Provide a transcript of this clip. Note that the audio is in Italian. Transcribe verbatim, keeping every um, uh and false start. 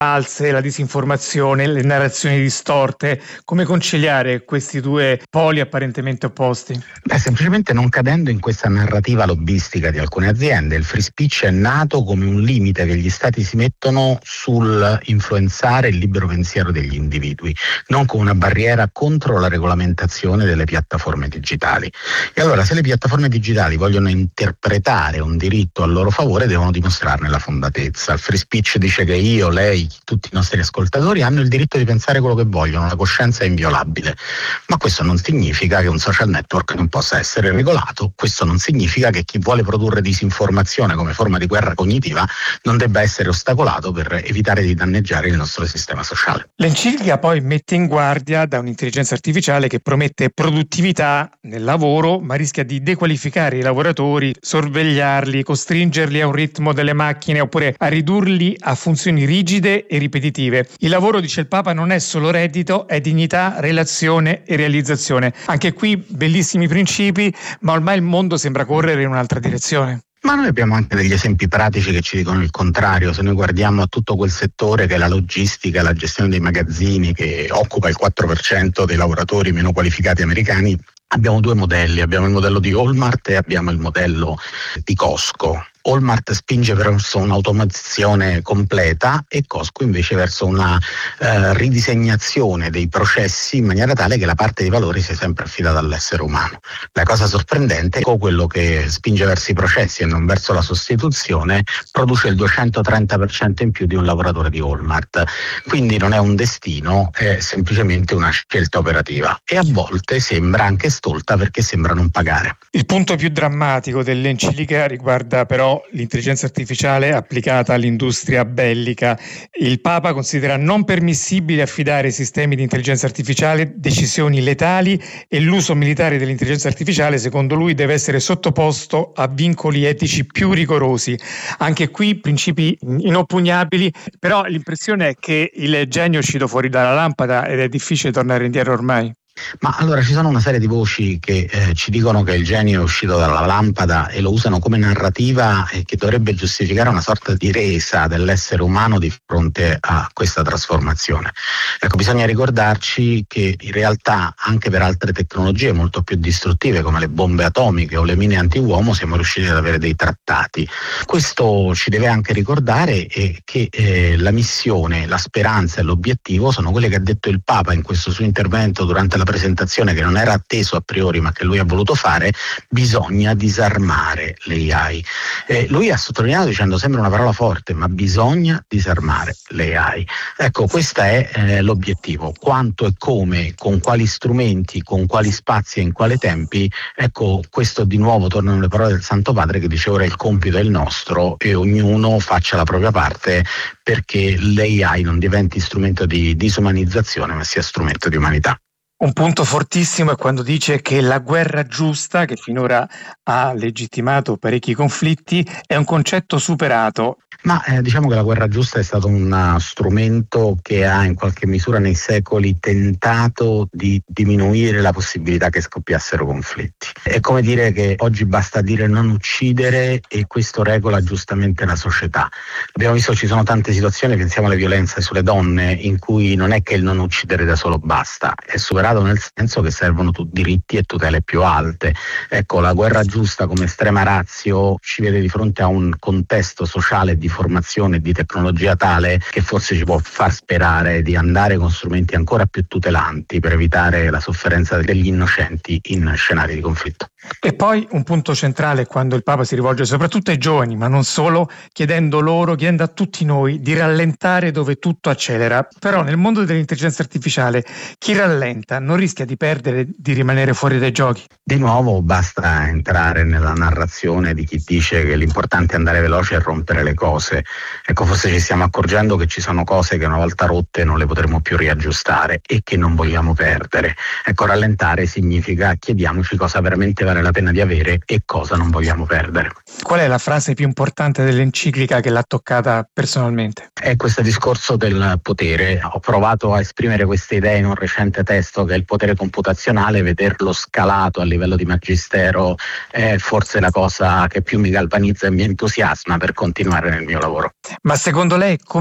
false, la disinformazione, le narrazioni distorte. Come conciliare questi due poli apparentemente opposti? Beh, semplicemente non cadendo in questa narrativa lobbistica di alcune aziende. Il free speech è nato come un limite che gli stati si mettono sul influenzare il libero pensiero degli individui, non come una barriera contro la regolamentazione delle piattaforme digitali. E allora, se le piattaforme digitali vogliono interpretare un diritto a loro favore, devono dimostrarne la fondatezza. Il free speech dice che io, lei, tutti i nostri ascoltatori hanno il diritto di pensare quello che vogliono, la coscienza è inviolabile. Ma questo non significa che un social network non possa essere regolato, questo non significa che chi vuole produrre disinformazione come forma di guerra cognitiva non debba essere ostacolato per evitare di danneggiare il nostro sistema sociale. L'enciclica poi mette in guardia da un'intelligenza artificiale che promette produttività nel lavoro, ma rischia di dequalificare i lavoratori, sorvegliarli, costringerli a un ritmo delle macchine oppure a ridurli a funzioni rigide e ripetitive. Il lavoro, dice il Papa, non è solo reddito, è dignità, relazione e realizzazione. Anche qui bellissimi principi, ma ormai il mondo sembra correre in un'altra direzione. Ma noi abbiamo anche degli esempi pratici che ci dicono il contrario. Se noi guardiamo a tutto quel settore che è la logistica, la gestione dei magazzini, che occupa il quattro per cento dei lavoratori meno qualificati americani, abbiamo due modelli, abbiamo il modello di Walmart e abbiamo il modello di Costco. Walmart spinge verso un'automazione completa e Costco invece verso una eh, ridisegnazione dei processi in maniera tale che la parte di valore sia sempre affidata all'essere umano. La cosa sorprendente è che quello che spinge verso i processi e non verso la sostituzione produce il duecentotrenta per cento in più di un lavoratore di Walmart. Quindi non è un destino, è semplicemente una scelta operativa e a volte sembra anche stolta perché sembra non pagare. Il punto più drammatico dell'enciclica riguarda però l'intelligenza artificiale applicata all'industria bellica. Il Papa considera non permissibile affidare ai sistemi di intelligenza artificiale decisioni letali e l'uso militare dell'intelligenza artificiale, secondo lui, deve essere sottoposto a vincoli etici più rigorosi. Anche qui principi inoppugnabili, però l'impressione è che il genio è uscito fuori dalla lampada ed è difficile tornare indietro ormai. Ma allora ci sono una serie di voci che eh, ci dicono che il genio è uscito dalla lampada e lo usano come narrativa e che dovrebbe giustificare una sorta di resa dell'essere umano di fronte a questa trasformazione. Ecco, bisogna ricordarci che in realtà anche per altre tecnologie molto più distruttive come le bombe atomiche o le mine antiuomo siamo riusciti ad avere dei trattati. Questo ci deve anche ricordare eh, che eh, la missione, la speranza e l'obiettivo sono quelle che ha detto il Papa in questo suo intervento durante la presentazione, che non era atteso a priori ma che lui ha voluto fare: bisogna disarmare l'A I. Eh, lui ha sottolineato dicendo, sembra una parola forte, ma bisogna disarmare l'A I. Ecco, questo è eh, l'obiettivo. Quanto e come, con quali strumenti, con quali spazi e in quali tempi, ecco, questo di nuovo tornano le parole del Santo Padre che dice ora il compito è il nostro e ognuno faccia la propria parte perché l'A I non diventi strumento di disumanizzazione ma sia strumento di umanità. Un punto fortissimo è quando dice che la guerra giusta, che finora ha legittimato parecchi conflitti, è un concetto superato. Ma eh, diciamo che la guerra giusta è stato un strumento che ha in qualche misura nei secoli tentato di diminuire la possibilità che scoppiassero conflitti. È come dire che oggi basta dire non uccidere e questo regola giustamente la società. Abbiamo visto ci sono tante situazioni, pensiamo alle violenze sulle donne, in cui non è che il non uccidere da solo basta, è superato nel senso che servono tu- diritti e tutele più alte. Ecco, la guerra giusta come estrema ratio ci vede di fronte a un contesto sociale di formazione e di tecnologia tale che forse ci può far sperare di andare con strumenti ancora più tutelanti per evitare la sofferenza degli innocenti in scenari di conflitto. E poi un punto centrale è quando il Papa si rivolge soprattutto ai giovani, ma non solo, chiedendo loro, chiedendo a tutti noi di rallentare dove tutto accelera. Però nel mondo dell'intelligenza artificiale chi rallenta non rischia di perdere, di rimanere fuori dai giochi. Di nuovo basta entrare nella narrazione di chi dice che l'importante è andare veloce e rompere le cose. Ecco, forse ci stiamo accorgendo che ci sono cose che una volta rotte non le potremo più riaggiustare e che non vogliamo perdere. Ecco, rallentare significa chiediamoci cosa veramente vale la pena di avere e cosa non vogliamo perdere. Qual è la frase più importante dell'enciclica che l'ha toccata personalmente? È questo discorso del potere. Ho provato a esprimere queste idee in un recente testo che è il potere computazionale. Vederlo scalato a livello di magistero è forse la cosa che più mi galvanizza e mi entusiasma per continuare nel mio lavoro. Ma secondo lei